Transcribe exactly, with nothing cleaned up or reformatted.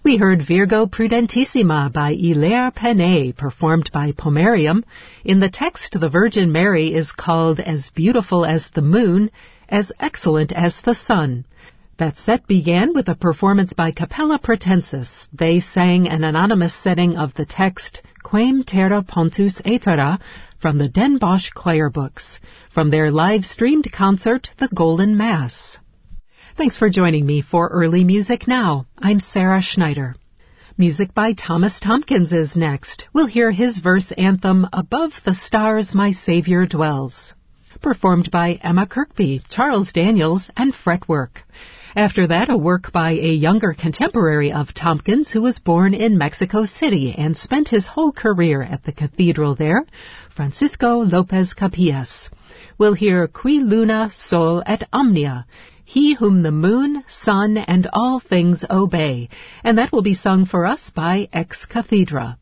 We heard Virgo Prudentissima by Hilaire Pennet, performed by Pomerium. In the text, the Virgin Mary is called as beautiful as the moon, as excellent as the sun. That set began with a performance by Capella Pratensis. They sang an anonymous setting of the text, Quem terra pontus aetera, from the Den Bosch Choir Books, from their live-streamed concert, The Golden Mass. Thanks for joining me for Early Music Now. I'm Sarah Schneider. Music by Thomas Tompkins is next. We'll hear his verse anthem, Above the Stars My Savior Dwells, performed by Emma Kirkby, Charles Daniels, and Fretwork. After that, a work by a younger contemporary of Tompkins who was born in Mexico City and spent his whole career at the cathedral there, Francisco Lopez Capillas. We'll hear Qui Luna Sol et Omnia, He whom the moon, sun, and all things obey, and that will be sung for us by Ex Cathedra.